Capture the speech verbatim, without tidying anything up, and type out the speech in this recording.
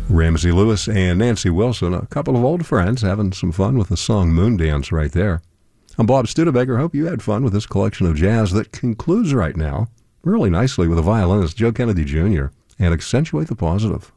Ramsey Lewis and Nancy Wilson, a couple of old friends, having some fun with the song Moon Dance right there. I'm Bob Studebaker. Hope you had fun with this collection of jazz that concludes right now really nicely with a violinist, Joe Kennedy Junior, and Accentuate the Positive.